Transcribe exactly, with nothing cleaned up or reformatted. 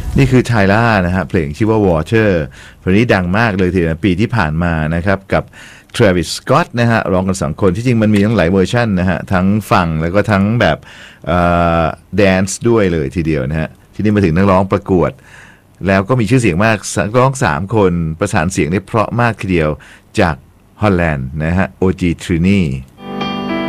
นี่คือไทล่านะฮะเพลงชื่อว่า Water เพลงนี้ดังมากเลยทีเดียวปีที่ผ่านมานะครับกับ Travis Scott นะฮะร้องกันสองคนที่จริงมันมีทั้งหลายเวอร์ชันนะฮะทั้งฟังแล้วก็ทั้งแบบแดนซ์ด้วยเลยทีเดียวนะฮะที่นี่มาถึงนักร้องประกวดแล้วก็มีชื่อเสียงมากนักร้องสามคนประสานเสียงได้เพราะมากทีเดียวจากฮอลแลนด์นะฮะ โอ จี Trini